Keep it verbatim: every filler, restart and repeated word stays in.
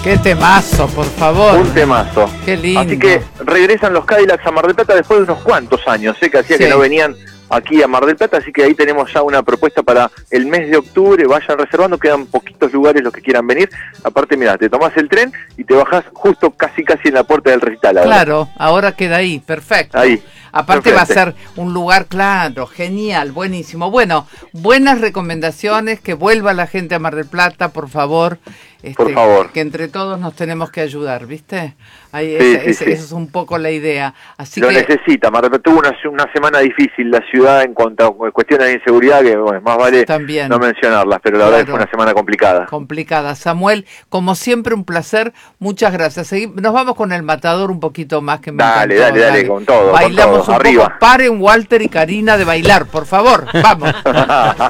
Qué temazo, por favor. Un temazo. Qué lindo. Así que regresan los Cadillacs a Mar del Plata después de unos cuantos años, ¿eh? que hacía Sí. que no venían aquí a Mar del Plata, así que ahí tenemos ya una propuesta para el mes de octubre. Vayan reservando, quedan poquitos lugares los que quieran venir. Aparte, mira, te tomás el tren y te bajás justo casi casi en la puerta del recital. Ahora. Claro, ahora queda ahí, perfecto. Ahí. Aparte va a Enfrente. ser un lugar, claro, genial, buenísimo. Bueno, buenas recomendaciones, que vuelva la gente a Mar del Plata, por favor. Este, Por favor. Que entre todos nos tenemos que ayudar, ¿viste? Ahí, Sí, esa, sí, esa, sí. esa es un poco la idea. Así Lo que necesita. Mar del Plata tuvo una, una semana difícil la ciudad en cuanto a cuestiones de inseguridad, que bueno, más vale También. no mencionarlas, pero la verdad Claro. que fue una semana complicada. complicada. Samuel, como siempre, un placer. Muchas gracias. Segui- Nos vamos con el matador un poquito más que me Dale, encantó. dale, dale, con todo, con Bailamos todo. un Arriba. poco. Paren Walter y Karina de bailar, por favor. Vamos.